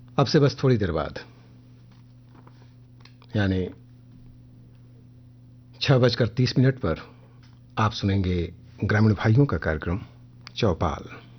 अब से बस थोड़ी देर बाद, यानी 6:30 पर आप सुनेंगे ग्रामीण भाइयों का कार्यक्रम चौपाल।